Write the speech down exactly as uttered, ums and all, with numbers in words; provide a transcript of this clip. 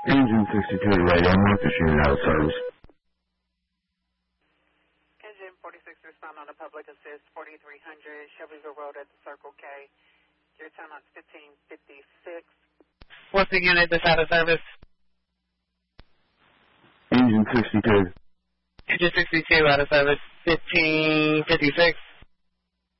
Engine sixty-two, radio, mark the unit out of service. Engine forty-six, respond on the public assist, forty-three hundred, Shelbyville Road at the Circle K. Your time on fifteen fifty-six. What's the unit that's out of service? Engine sixty-two. Engine sixty-two out of service, fifteen fifty-six.